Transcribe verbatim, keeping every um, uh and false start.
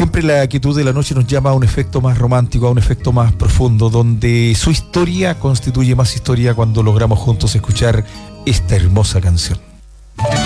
Siempre la quietud de la noche nos llama a un efecto más romántico, a un efecto más profundo, donde su historia constituye más historia cuando logramos juntos escuchar esta hermosa canción.